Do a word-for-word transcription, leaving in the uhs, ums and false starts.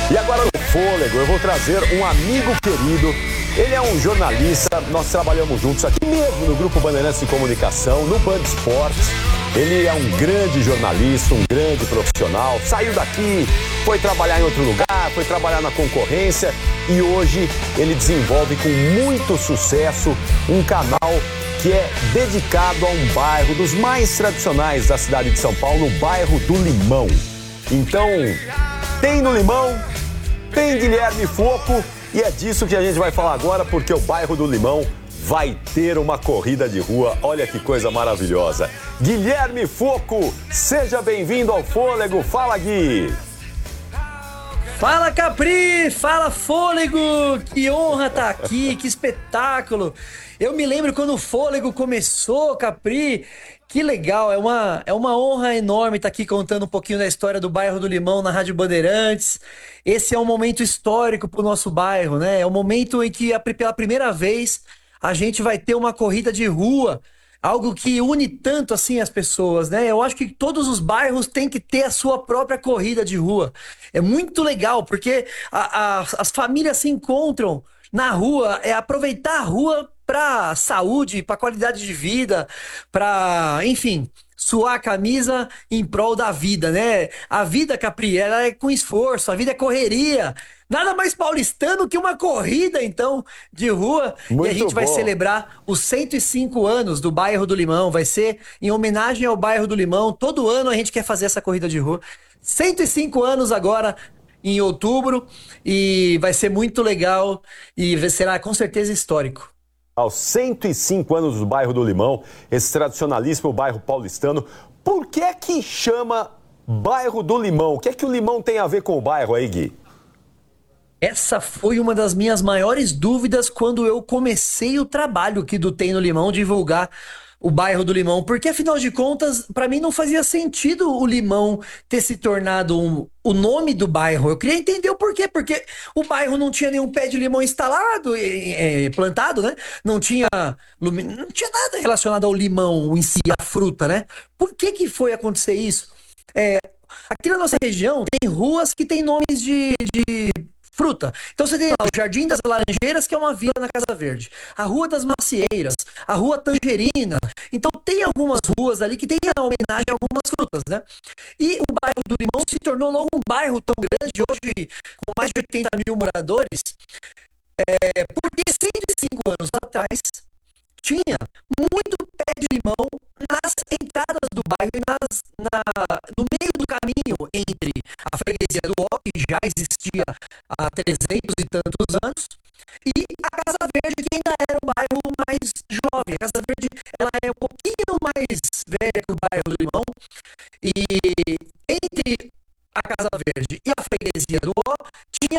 E agora no Fôlego eu vou trazer um amigo querido. Ele é um jornalista, nós trabalhamos juntos aqui mesmo no Grupo Bandeirantes de Comunicação, no Band Esportes. Ele é um grande jornalista, um grande profissional. Saiu daqui, foi trabalhar em outro lugar, foi trabalhar na concorrência e hoje ele desenvolve com muito sucesso um canal que é dedicado a um bairro dos mais tradicionais da cidade de São Paulo, o bairro do Limão. Então, tem no Limão, tem Guilherme Foco e é disso que a gente vai falar agora, porque o bairro do Limão vai ter uma corrida de rua. Olha que coisa maravilhosa. Guilherme Foco, seja bem-vindo ao Fôlego. Fala, Gui. Fala, Capri! Fala, Fôlego! Que honra estar aqui, que espetáculo! Eu me lembro quando o Fôlego começou, Capri. Que legal, é uma, é uma honra enorme estar aqui contando um pouquinho da história do bairro do Limão na Rádio Bandeirantes. Esse é um momento histórico para o nosso bairro, né? É um momento em que, pela primeira vez, a gente vai ter uma corrida de rua, algo que une tanto assim as pessoas, né? Eu acho que todos os bairros têm que ter a sua própria corrida de rua. É muito legal, porque a, a, as famílias se encontram na rua, é aproveitar a rua para saúde, para qualidade de vida, para, enfim, suar a camisa em prol da vida, né? A vida, Capri, ela é com esforço, a vida é correria. Nada mais paulistano que uma corrida, então, de rua. Muito e a gente vai bom. celebrar os cento e cinco anos do bairro do Limão. Vai ser em homenagem ao bairro do Limão. Todo ano a gente quer fazer essa corrida de rua. cento e cinco anos agora, em outubro, e vai ser muito legal e será com certeza histórico. Aos cento e cinco anos do bairro do Limão, esse tradicionalíssimo bairro paulistano, por que é que chama bairro do Limão? O que é que o Limão tem a ver com o bairro aí, Gui? Essa foi uma das minhas maiores dúvidas quando eu comecei o trabalho aqui do Tem no Limão, divulgar o bairro do Limão, porque afinal de contas, para mim não fazia sentido o Limão ter se tornado um, o nome do bairro. Eu queria entender o porquê, porque o bairro não tinha nenhum pé de limão instalado, é, plantado, né? Não tinha, não tinha nada relacionado ao limão em si, a fruta, né? Por que que foi acontecer isso? É, aqui na nossa região tem ruas que têm nomes de, de fruta. Então você tem lá o Jardim das Laranjeiras, que é uma vila na Casa Verde. A Rua das Macieiras, a Rua Tangerina. Então tem algumas ruas ali que tem a homenagem a algumas frutas, né? E o bairro do Limão se tornou logo um bairro tão grande, hoje com mais de oitenta mil moradores, é, porque cento e cinco anos atrás tinha muito pé de limão nas entradas do bairro e nas, na, no meio do caminho entre a freguesia do Ó, que já existia há trezentos e tantos anos, e a Casa Verde, que ainda era um bairro mais jovem. A Casa Verde ela é um pouquinho mais velha que o bairro do Limão, e entre a Casa Verde e a freguesia do